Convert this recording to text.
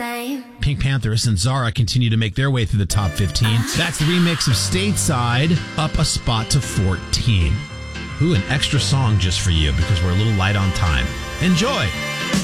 same. Pink Panthers and Zara continue to make their way through the top 15. That's the remix of Stateside, up a spot to 14. Ooh, an extra song just for you because we're a little light on time. Enjoy!